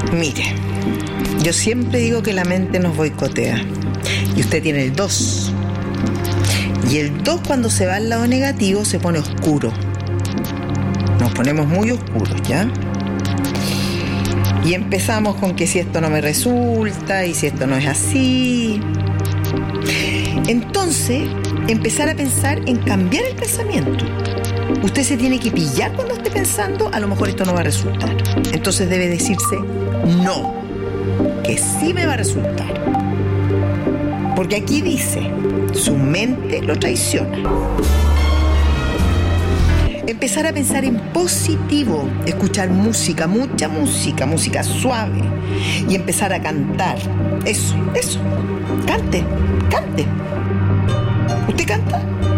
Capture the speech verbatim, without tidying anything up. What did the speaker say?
Mire, yo siempre digo que la mente nos boicotea. Y usted tiene el dos. Y el dos, cuando se va al lado negativo, se pone oscuro. Nos ponemos muy oscuros, ¿ya? Y empezamos con que si esto no me resulta, y si esto no es así. Entonces, empezar a pensar en cambiar el pensamiento. Usted se tiene que pillar cuando esté pensando, a lo mejor esto no va a resultar. Entonces debe decirse no, que sí me va a resultar. Porque aquí dice, su mente lo traiciona. Empezar a pensar en positivo, escuchar música, mucha música, música suave, y empezar a cantar. Eso, eso, cante, cante. ¿Usted canta?